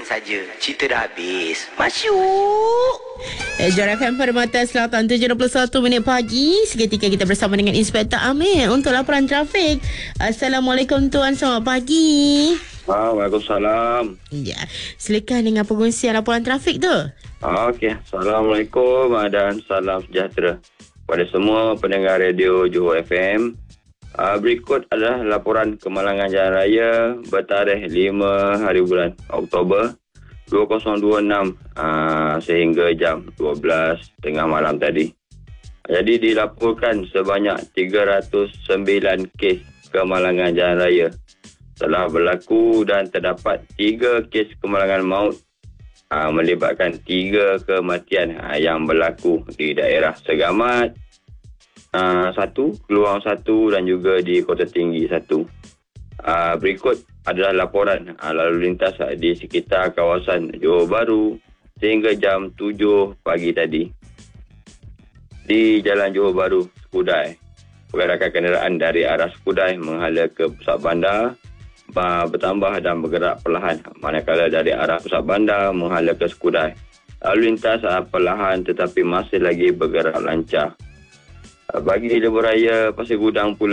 saja. Cerita dah habis. Masyuk. Jar FM Permata Selatan 7.21 minit pagi. Seketika kita bersama dengan Inspektor Amir untuk laporan trafik. Assalamualaikum Tuan, selamat pagi. Waalaikumsalam. Ya, silakan dengan pengusian laporan trafik tu. Okey. Assalamualaikum dan salam sejahtera kepada semua pendengar radio Johor FM. Berikut adalah laporan kemalangan jalan raya bertarikh 5 hari bulan Oktober 2026 sehingga jam 12 tengah malam tadi. Jadi dilaporkan sebanyak 309 kes kemalangan jalan raya telah berlaku dan terdapat 3 kes kemalangan maut melibatkan 3 kematian yang berlaku di daerah Segamat 1, Keluang 1 dan juga di Kota Tinggi 1. Berikut adalah laporan lalu lintas di sekitar kawasan Johor Bahru sehingga jam 7 pagi tadi. Di Jalan Johor Bahru, Skudai, pergerakan kenderaan dari arah Skudai menghala ke pusat bandar bertambah dan bergerak perlahan, manakala dari arah pusat bandar menghala ke Skudai lalu lintas perlahan tetapi masih lagi bergerak lancar. Bagi lebuh raya Pasir Gudang pula